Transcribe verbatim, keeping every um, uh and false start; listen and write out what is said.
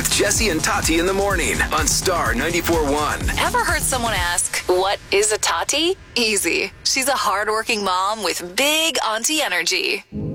with Jesse and Tati in the morning on Star ninety-four point one. Ever heard someone ask, what is a Tati? Easy. She's a hardworking mom with big auntie energy.